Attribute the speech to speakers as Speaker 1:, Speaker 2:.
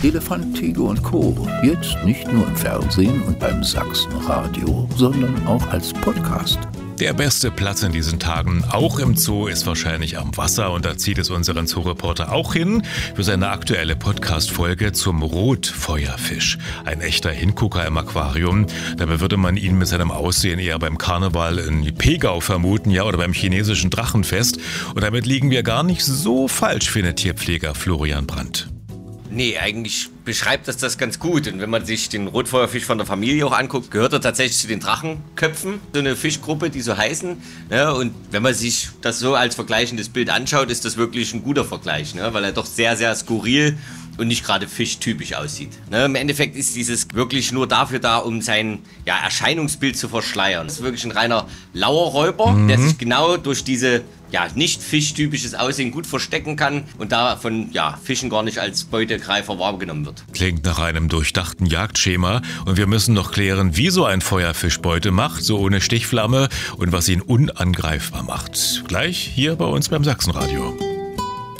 Speaker 1: Elefant, Tiger und Co. Jetzt nicht nur im Fernsehen und beim Sachsenradio, sondern auch als Podcast.
Speaker 2: Der beste Platz in diesen Tagen, auch im Zoo, ist wahrscheinlich am Wasser. Und da zieht es unseren Zoo-Reporter auch hin für seine aktuelle Podcast-Folge zum Rotfeuerfisch. Ein echter Hingucker im Aquarium. Dabei würde man ihn mit seinem Aussehen eher beim Karneval in Pegau vermuten, ja, oder beim chinesischen Drachenfest. Und damit liegen wir gar nicht so falsch, findet Tierpfleger Florian Brandt.
Speaker 3: Nee, eigentlich beschreibt das ganz gut. Und wenn man sich den Rotfeuerfisch von der Familie auch anguckt, gehört er tatsächlich zu den Drachenköpfen. So eine Fischgruppe, die so heißen. Ja, und wenn man sich das so als vergleichendes Bild anschaut, ist das wirklich ein guter Vergleich, ne? Weil er doch sehr, sehr skurril und nicht gerade fischtypisch aussieht. Ne? Im Endeffekt ist dieses wirklich nur dafür da, um sein Erscheinungsbild zu verschleiern. Das ist wirklich ein reiner Lauerräuber, der sich genau durch diese nicht fischtypisches Aussehen gut verstecken kann und da von Fischen gar nicht als Beutegreifer wahrgenommen wird.
Speaker 2: Klingt nach einem durchdachten Jagdschema und wir müssen noch klären, wie so ein Feuerfisch Beute macht, so ohne Stichflamme, und was ihn unangreifbar macht. Gleich hier bei uns beim Sachsenradio.